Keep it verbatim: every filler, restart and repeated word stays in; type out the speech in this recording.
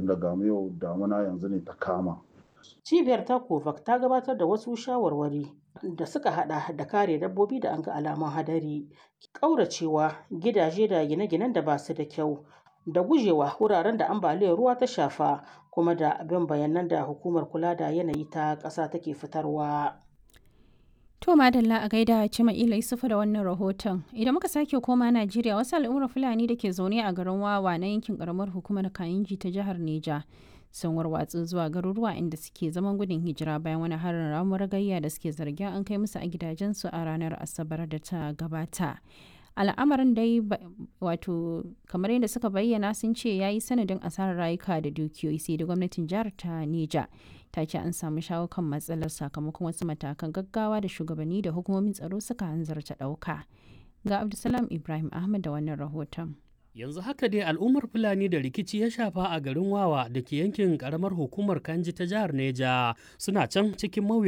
tun da gamu yau damuna yanzu ne ta kama. Cibiyar ta COVAX ta gabatar da wasu shawarwari da suka hada da kare dabbobi da an ga alamun hadari, ƙauracewa gidaje da gine-ginen da ba su da kyau, da gujewa wuraren da ambaliyar ruwa ta shafa, kuma da bin bayanan da hukumar kula da yanayi ta ƙasa take fitarwa. To madalla a gaida Cima'ila Isufu da wannan rahoton. Idan muka sake koma Najeriya, wasu al'ummar Fulani da ke zaune a garin Wawa na yankin karamar hukumar Kayinji ta jihar Neja sun warwatsu zuwa garuruwa inda suke zaman gudun hijira bayan wani harin ramuwar gayya da suke zargin an kai musu a gidajensu a ranar Asabar da ta gabata. Al'amarin dai wato kamar yadda suka bayyana sun ce ya yi sanadin asarar rayuka da dukiyoyi, sai da gwamnatin jihar ta Neja ta ce an samu shawo kan matsalar sakamakon wasu matakan gaggawa da shugabanni da hukumomin tsaro suka hanzarta ɗauka. Ga Abdulsalam Ibrahim Ahmad da wannan rahoton. Yanzu haka dai al'ummar Fulani da rikici ya shafa a garin Wawa da ke yankin karamar hukumar Kanji ta jihar Neja suna can cikin mawuya